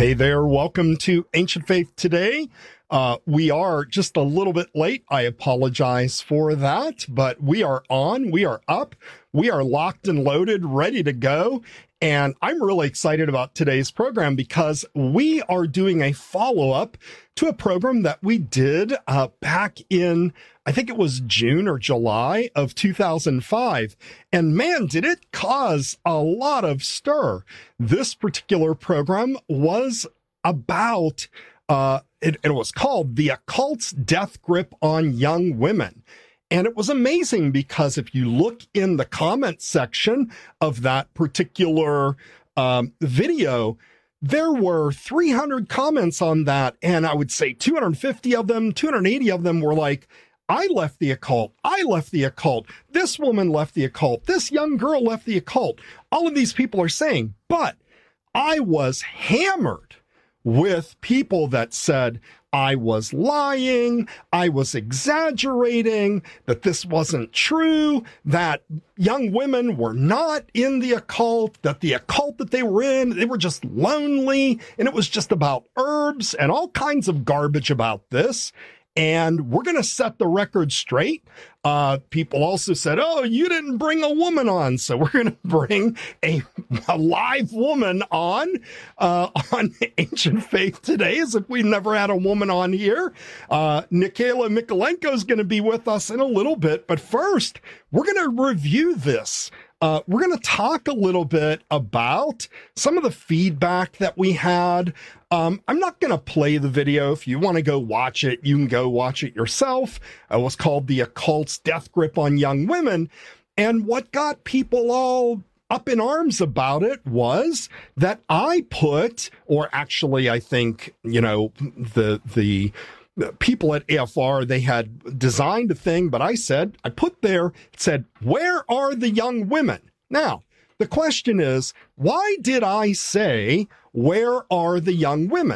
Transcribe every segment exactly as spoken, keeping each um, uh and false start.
Hey there, welcome to Ancient Faith Today. Uh, we are just a little bit late. I apologize for that, but we are on, we are up, we are locked and loaded, ready to go. And I'm really excited about today's program because we are doing a follow-up to a program that we did uh, back in, I think it was June or July of two thousand five. And man, did it cause a lot of stir. This particular program was about, uh, it, it was called The Occult's Death Grip on Young Women. And it was amazing because if you look in the comment section of that particular um, video, there were three hundred comments on that. And I would say two hundred fifty of them, two hundred eighty of them were like, I left the occult. I left the occult. This woman left the occult. This young girl left the occult. All of these people are saying, but I was hammered with people that said, I was lying, I was exaggerating, that this wasn't true, that young women were not in the occult, that the occult that they were in, they were just lonely, and it was just about herbs and all kinds of garbage about this. And we're going to set the record straight. Uh, people also said, oh, you didn't bring a woman on. So we're going to bring a, a live woman on, uh, on Ancient Faith Today, as if we've never had a woman on here. Uh, Nikayla Mikolenko is going to be with us in a little bit. But first, we're going to review this. Uh, we're going to talk a little bit about some of the feedback that we had. Um, I'm not going to play the video. If you want to go watch it, you can go watch it yourself. It was called The Occult's Death Grip on Young Women. And what got people all up in arms about it was that I put, or actually I think, you know, the, the, The people at A F R, they had designed a thing, but I said, I put there, it said, where are the young women? Now, the question is, why did I say, where are the young women?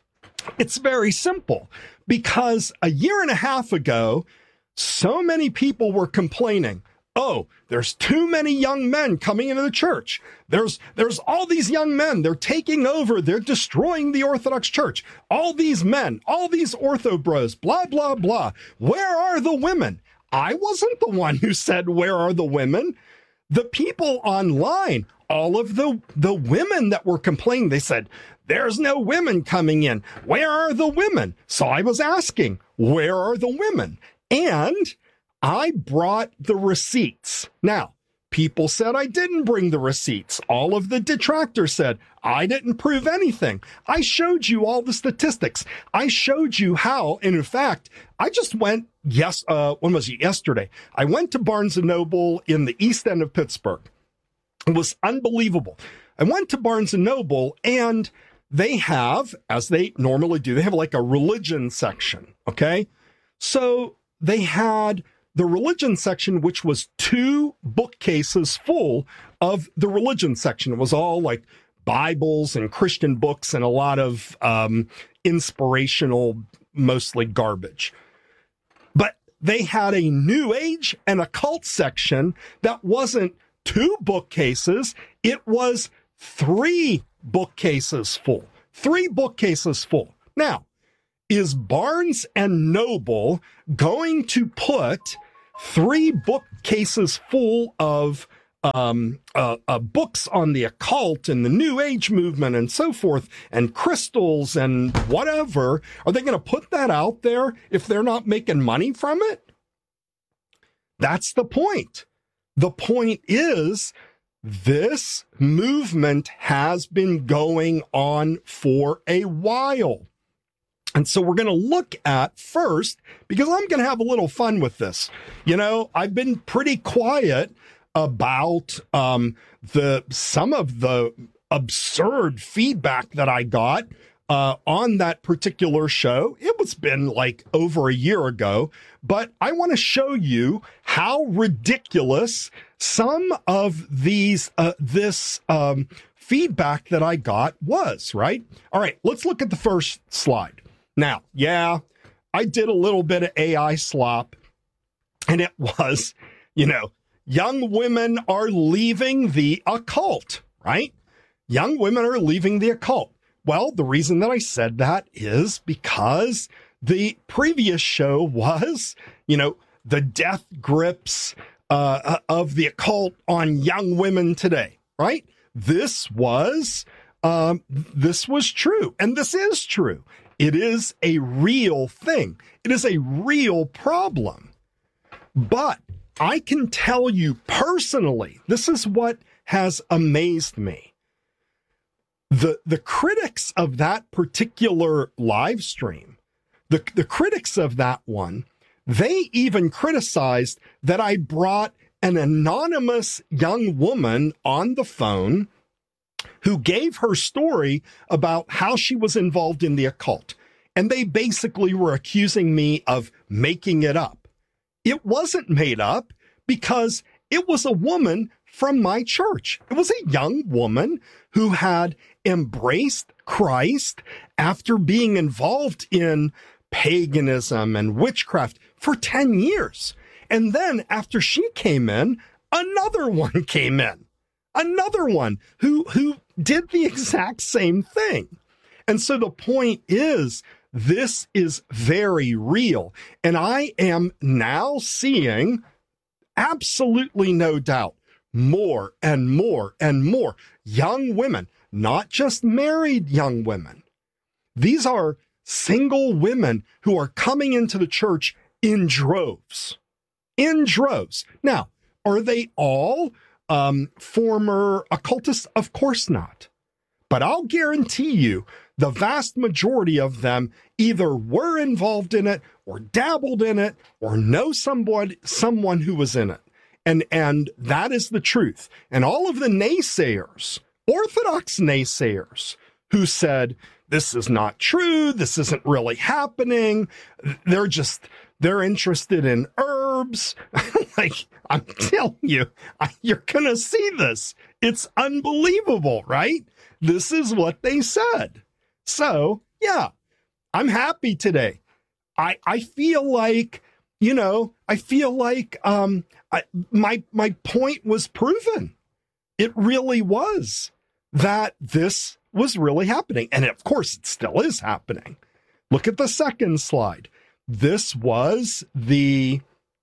It's very simple, because a year and a half ago, so many people were complaining, oh, there's too many young men coming into the church. There's there's all these young men. They're taking over. They're destroying the Orthodox Church. All these men, all these ortho bros, blah, blah, blah. Where are the women? I wasn't the one who said, where are the women? The people online, all of the, the women that were complaining, they said, there's no women coming in. Where are the women? So I was asking, where are the women? And I brought the receipts. Now, people said I didn't bring the receipts. All of the detractors said I didn't prove anything. I showed you all the statistics. I showed you how, and in fact, I just went, yes, uh, when was it? Yesterday. I went to Barnes and Noble in the East End of Pittsburgh. It was unbelievable. I went to Barnes and Noble, and they have, as they normally do, they have like a religion section, okay? So they had the religion section, which was two bookcases full of the religion section. It was all like Bibles and Christian books and a lot of um, inspirational, mostly garbage. But they had a New Age and occult section that wasn't two bookcases. It was three bookcases full. Three bookcases full. Now, is Barnes and Noble going to put three bookcases full of um, uh, uh, books on the occult and the New Age movement and so forth, and crystals and whatever? Are they going to put that out there if they're not making money from it? That's the point. The point is, this movement has been going on for a while. And so we're going to look at first, because I'm going to have a little fun with this. You know, I've been pretty quiet about um, the some of the absurd feedback that I got uh, on that particular show. It was been like over a year ago, but I want to show you how ridiculous some of these uh, this um, feedback that I got was. Right? All right, let's look at the first slide. Now, yeah, I did a little bit of A I slop, and it was, you know, young women are leaving the occult, right? Young women are leaving the occult. Well, the reason that I said that is because the previous show was, you know, the death grips uh, of the occult on young women today, right? This was, um, this was true. And this is true. It is a real thing. It is a real problem. But I can tell you personally, this is what has amazed me. The, the critics of that particular live stream, the, the critics of that one, they even criticized that I brought an anonymous young woman on the phone who gave her story about how she was involved in the occult. And they basically were accusing me of making it up. It wasn't made up because it was a woman from my church. It was a young woman who had embraced Christ after being involved in paganism and witchcraft for ten years. And then after she came in, another one came in. Another one who, who did the exact same thing. And so the point is, this is very real. And I am now seeing, absolutely no doubt, more and more and more young women, not just married young women. These are single women who are coming into the church in droves. In droves. Now, are they all um, former occultists? Of course not. But I'll guarantee you the vast majority of them either were involved in it or dabbled in it or know somebody, someone who was in it. And, and that is the truth. And all of the naysayers, Orthodox naysayers, who said, this is not true, this isn't really happening, they're just, they're interested in herbs. Like, I'm telling you, you're going to see this. It's unbelievable, right? This is what they said. So, yeah, I'm happy today. I, I feel like, you know, I feel like um, I, my, my point was proven. It really was that this was really happening. And of course, it still is happening. Look at the second slide. This was the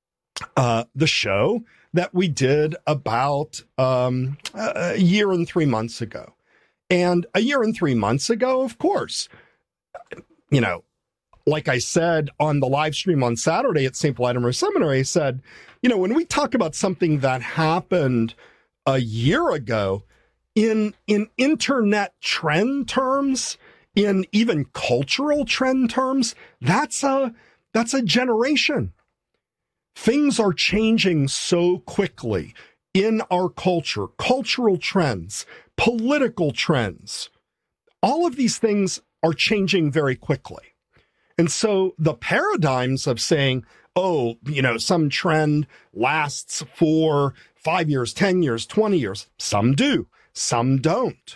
uh, the show that we did about um, a year and three months ago. And a year and three months ago, of course, you know, like I said on the live stream on Saturday at Saint Vladimir Seminary, I said, you know, when we talk about something that happened a year ago, in in internet trend terms, in even cultural trend terms, that's a that's a generation. Things are changing so quickly in our culture, cultural trends, political trends. All of these things are changing very quickly. And so the paradigms of saying, oh, you know, some trend lasts for five years, ten years, twenty years, some do. Some don't.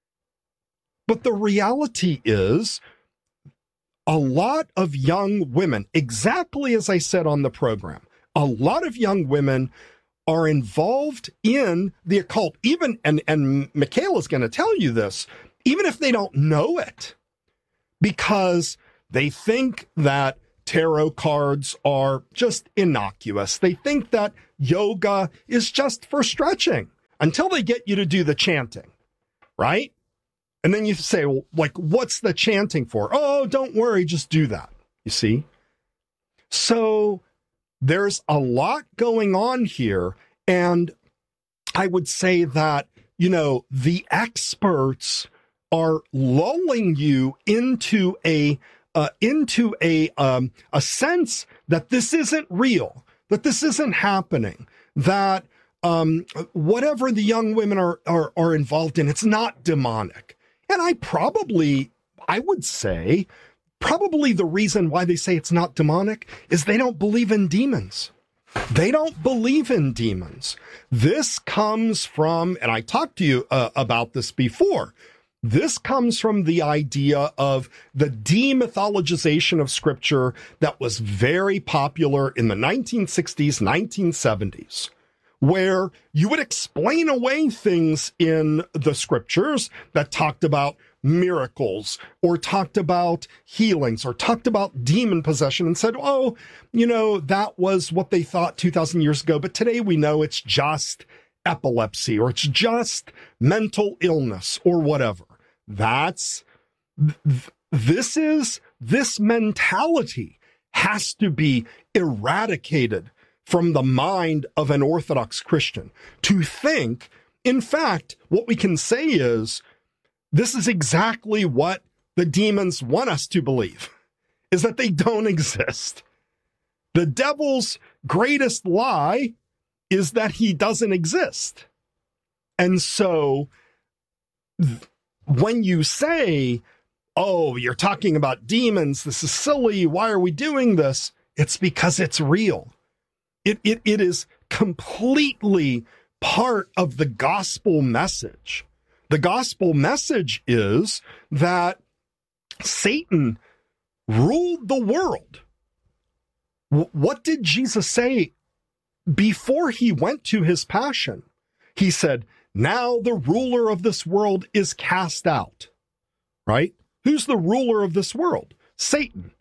But the reality is, a lot of young women, exactly as I said on the program, a lot of young women are involved in the occult, even, and, and Michaela's going to tell you this, even if they don't know it, because they think that tarot cards are just innocuous. They think that yoga is just for stretching. Until they get you to do the chanting, right? And then you say, well, like, what's the chanting for? Oh, don't worry, just do that. You see? So there's a lot going on here. And I would say that, you know, the experts are lulling you into a, uh, into a, um, a sense that this isn't real, that this isn't happening, that Um, whatever the young women are, are, are involved in, it's not demonic. And I probably, I would say, probably the reason why they say it's not demonic is they don't believe in demons. They don't believe in demons. This comes from, and I talked to you uh, about this before, this comes from the idea of the demythologization of scripture that was very popular in the nineteen sixties, nineteen seventies. Where you would explain away things in the scriptures that talked about miracles or talked about healings or talked about demon possession and said, oh, you know, that was what they thought two thousand years ago, but today we know it's just epilepsy or it's just mental illness or whatever. That's, th- this is, this mentality has to be eradicated from the mind of an Orthodox Christian to think, in fact, what we can say is, this is exactly what the demons want us to believe, is that they don't exist. The devil's greatest lie is that he doesn't exist. And so th- when you say, oh, you're talking about demons, this is silly, why are we doing this? It's because it's real. It, it, it is completely part of the gospel message. The gospel message is that Satan ruled the world. W- what did Jesus say before he went to his passion? He said, now the ruler of this world is cast out, right? Who's the ruler of this world? Satan.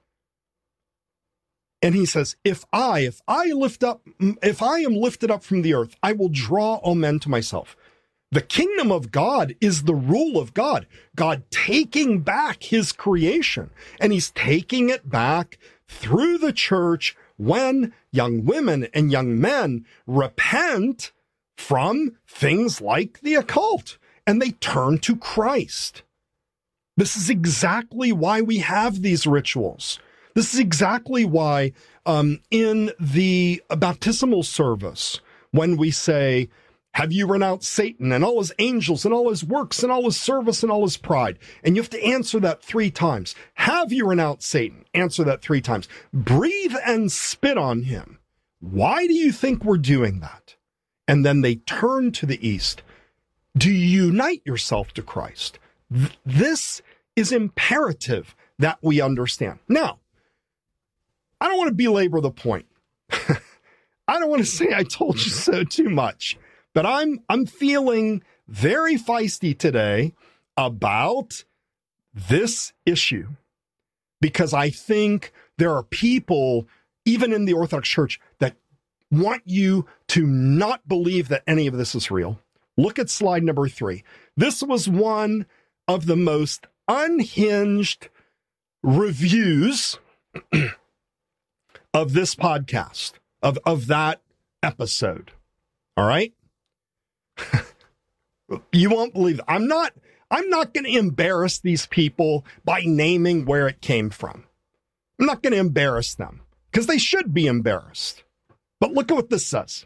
And he says, if I, if I lift up, if I am lifted up from the earth, I will draw all men to myself. The kingdom of God is the rule of God. God taking back his creation, and he's taking it back through the church when young women and young men repent from things like the occult and they turn to Christ. This is exactly why we have these rituals. This is exactly why um, in the baptismal service, when we say, have you renounced Satan and all his angels and all his works and all his service and all his pride? And you have to answer that three times. Have you renounced Satan? Answer that three times. Breathe and spit on him. Why do you think we're doing that? And then they turn to the east. Do you unite yourself to Christ? Th- this is imperative that we understand. Now, I don't want to belabor the point. I don't want to say I told you so too much. But I'm I'm feeling very feisty today about this issue because I think there are people, even in the Orthodox Church, that want you to not believe that any of this is real. Look at slide number three. This was one of the most unhinged reviews of this podcast, of, of that episode. All right? You won't believe it. I'm not, I'm not going to embarrass these people by naming where it came from. I'm not going to embarrass them because they should be embarrassed. But look at what this says.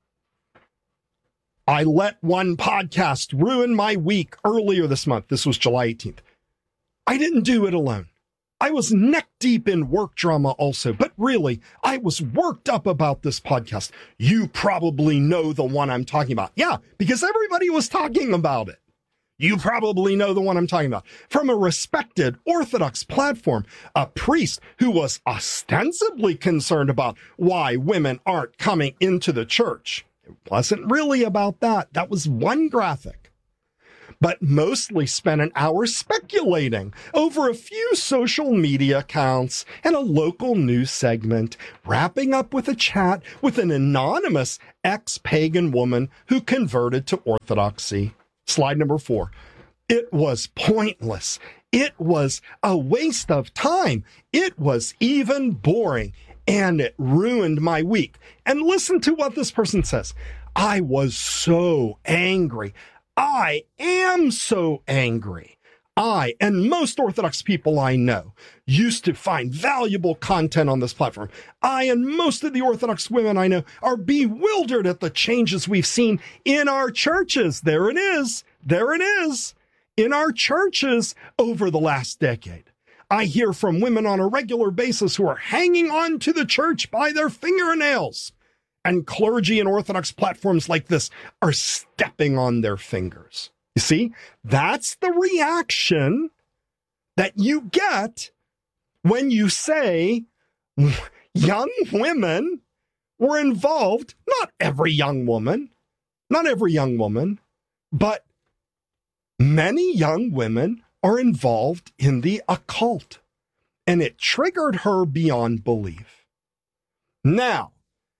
I let one podcast ruin my week earlier this month. This was July eighteenth. I didn't do it alone. I was neck deep in work drama also, but really, I was worked up about this podcast. You probably know the one I'm talking about. Yeah, because everybody was talking about it. You probably know the one I'm talking about. From a respected Orthodox platform, a priest who was ostensibly concerned about why women aren't coming into the church. It wasn't really about that. That was one graphic. But mostly spent an hour speculating over a few social media accounts and a local news segment, wrapping up with a chat with an anonymous ex-pagan woman who converted to Orthodoxy. Slide number four. It was pointless. It was a waste of time. It was even boring, and it ruined my week. And listen to what this person says. I was so angry. I am so angry. I and most Orthodox people I know used to find valuable content on this platform. I and most of the Orthodox women I know are bewildered at the changes we've seen in our churches. There it is. There it is. In our churches over the last decade. I hear from women on a regular basis who are hanging on to the church by their fingernails. And clergy and Orthodox platforms like this are stepping on their fingers. You see, that's the reaction that you get when you say young women were involved. Not every young woman, not every young woman, but many young women are involved in the occult. And it triggered her beyond belief. Now,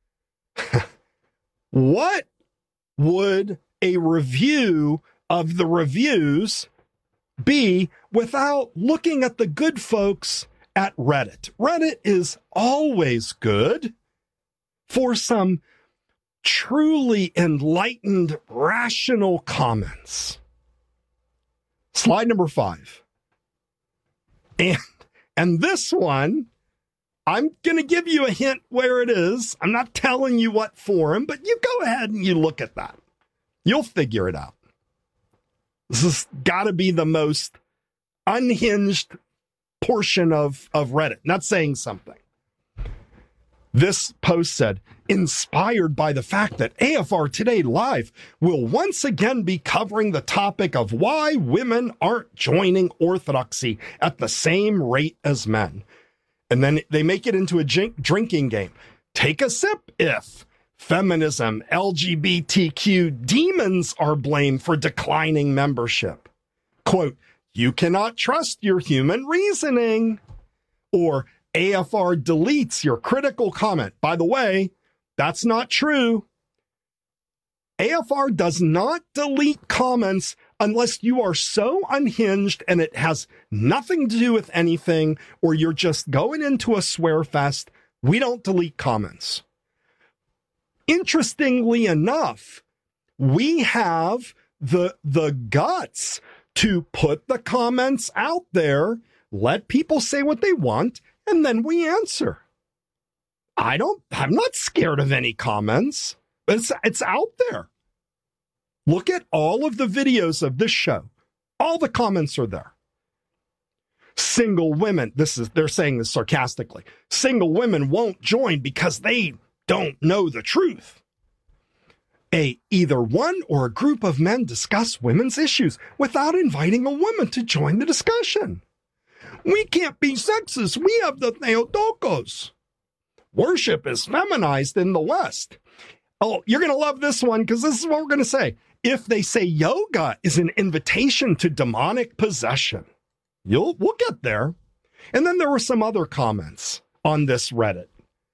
what would a review of the reviews be without looking at the good folks at Reddit? Reddit is always good for some truly enlightened, rational comments. Slide number five. And, and this one, I'm going to give you a hint where it is. I'm not telling you what forum, but you go ahead and you look at that. You'll figure it out. This has got to be the most unhinged portion of, of Reddit. Not saying something. This post said, inspired by the fact that A F R Today Live will once again be covering the topic of why women aren't joining orthodoxy at the same rate as men. And then they make it into a drinking game. Take a sip if feminism, L G B T Q demons are blamed for declining membership. Quote, you cannot trust your human reasoning. Or A F R deletes your critical comment. By the way, that's not true. A F R does not delete comments unless you are so unhinged and it has nothing to do with anything, or you're just going into a swear fest. We don't delete comments. Interestingly enough, we have the, the guts to put the comments out there, let people say what they want, and then we answer. I don't, I'm not scared of any comments. It's, it's out there. Look at all of the videos of this show. All the comments are there. Single women, this is, they're saying this sarcastically. Single women won't join because they don't know the truth. A, either one or a group of men discuss women's issues without inviting a woman to join the discussion. We can't be sexist. We have the Theotokos. Worship is feminized in the West. Oh, you're going to love this one because this is what we're going to say. If they say yoga is an invitation to demonic possession, you'll we'll get there. And then there were some other comments on this Reddit.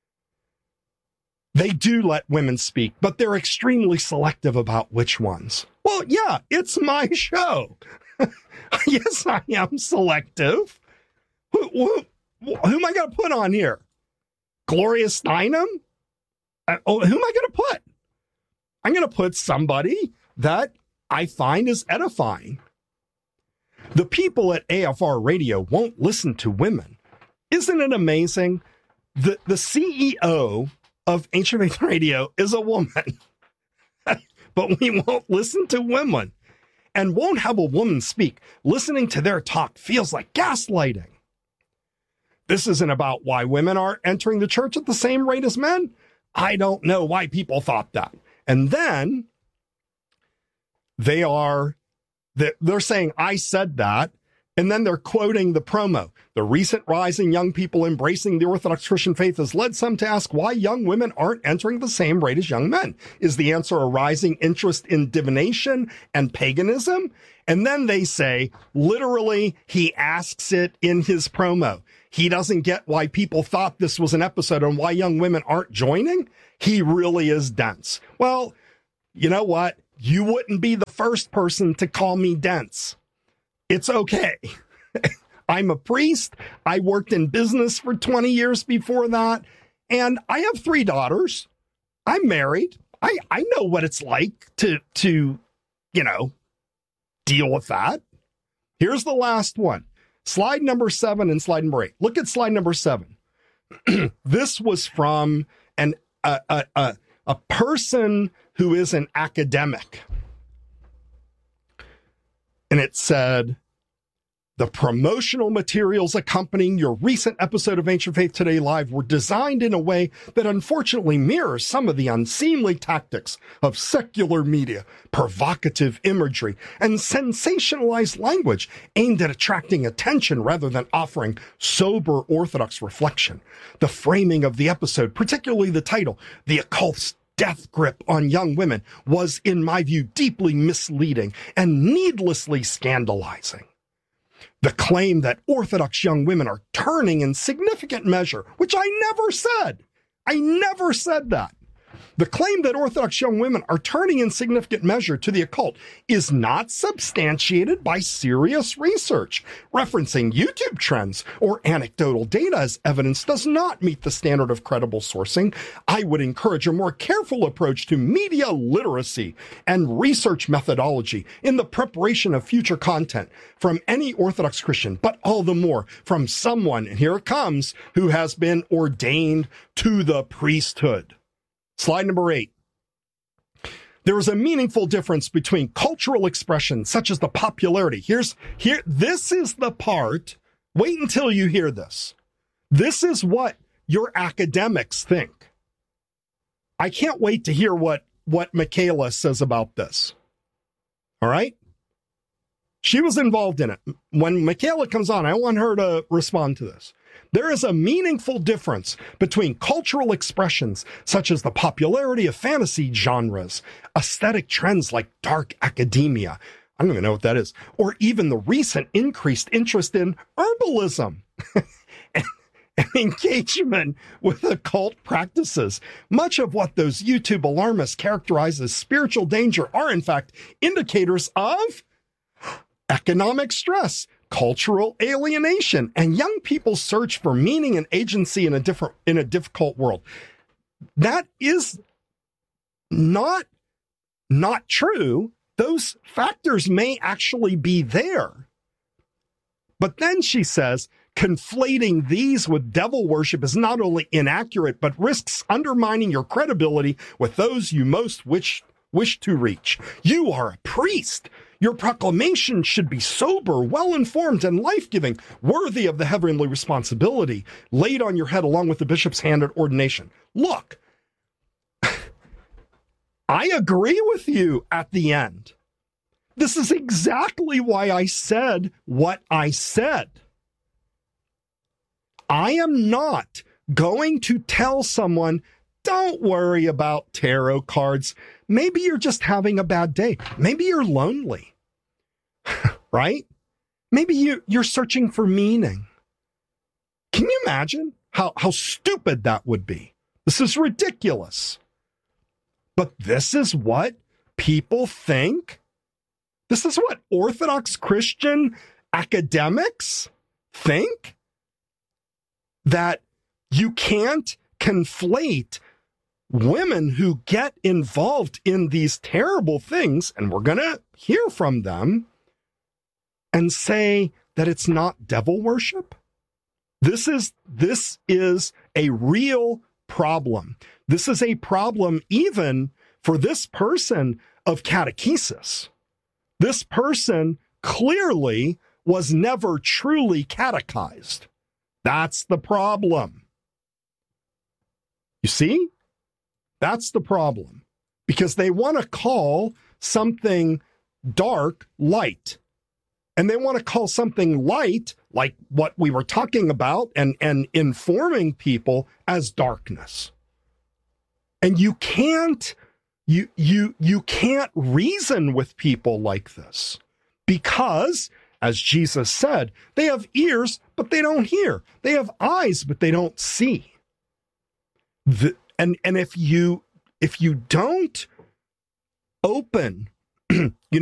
They do let women speak, but they're extremely selective about which ones. Well, yeah, it's my show. Yes, I am selective. Who, who, who am I going to put on here? Gloria Steinem? Uh, oh, who am I going to put? I'm going to put somebody that I find is edifying. The people at A F R Radio won't listen to women. Isn't it amazing? The, the C E O of Ancient Faith Radio is a woman, but we won't listen to women and won't have a woman speak. Listening to their talk feels like gaslighting. This isn't about why women are entering the church at the same rate as men. I don't know why people thought that. And then they are, they're saying, I said that. And then they're quoting the promo. The recent rise in young people embracing the Orthodox Christian faith has led some to ask why young women aren't entering the same rate as young men. Is the answer a rising interest in divination and paganism? And then they say, literally, he asks it in his promo. He doesn't get why people thought this was an episode on why young women aren't joining. He really is dense. Well, you know what? You wouldn't be the first person to call me dense. It's okay. I'm a priest. I worked in business for twenty years before that. And I have three daughters. I'm married. I, I know what it's like to, to, you know, deal with that. Here's the last one. Slide number seven and slide number eight. Look at slide number seven. This was from an a, a, a, a person who is an academic. And it said, the promotional materials accompanying your recent episode of Ancient Faith Today Live were designed in a way that unfortunately mirrors some of the unseemly tactics of secular media, provocative imagery, and sensationalized language aimed at attracting attention rather than offering sober Orthodox reflection. The framing of the episode, particularly the title, The Occult's Death Grip on Young Women, was, in my view, deeply misleading and needlessly scandalizing. The claim that Orthodox young women are turning in significant measure, which I never said. I never said that. The claim that Orthodox young women are turning in significant measure to the occult is not substantiated by serious research. Referencing YouTube trends or anecdotal data as evidence does not meet the standard of credible sourcing. I would encourage a more careful approach to media literacy and research methodology in the preparation of future content from any Orthodox Christian, but all the more from someone, and here it comes, who has been ordained to the priesthood. Slide number eight. There is a meaningful difference between cultural expressions such as the popularity. Here's here. This is the part. Wait until you hear this. This is what your academics think. I can't wait to hear what, what Michaela says about this. All right? She was involved in it. When Michaela comes on, I want her to respond to this. There is a meaningful difference between cultural expressions such as the popularity of fantasy genres, aesthetic trends like dark academia, I don't even know what that is, or even the recent increased interest in herbalism and, and engagement with occult practices. Much of what those YouTube alarmists characterize as spiritual danger are, in fact, indicators of economic stress, cultural alienation, and young people's search for meaning and agency in a different, in a difficult world. That is not, not true. Those factors may actually be there. But then she says, conflating these with devil worship is not only inaccurate, but risks undermining your credibility with those you most wish, wish to reach. You are a priest. Your proclamation should be sober, well-informed, and life-giving, worthy of the heavenly responsibility laid on your head along with the bishop's hand at ordination. Look, I agree with you at the end. This is exactly why I said what I said. I am not going to tell someone, don't worry about tarot cards. Maybe you're just having a bad day. Maybe you're lonely, right? Maybe you, you're searching for meaning. Can you imagine how, how stupid that would be? This is ridiculous. But this is what people think. This is what Orthodox Christian academics think, that you can't conflate women who get involved in these terrible things, and we're going to hear from them, and say that it's not devil worship. This is, this is a real problem. This is a problem even for this person of catechesis. This person clearly was never truly catechized. That's the problem. You see? That's the problem. Because they want to call something dark light. And they want to call something light, like what we were talking about and, and informing people, as darkness. And you can't, you, you, you can't reason with people like this. Because, as Jesus said, they have ears, but they don't hear. They have eyes, but they don't see. The, and, and if you, if you don't open, you